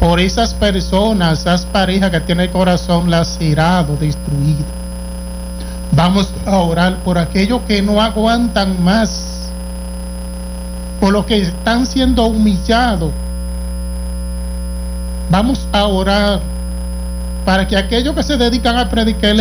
por esas personas, esas parejas que tienen el corazón lacerado, destruido. Vamos a orar por aquellos que no aguantan más, por los que están siendo humillados. Vamos a orar para que aquellos que se dedican a predicar el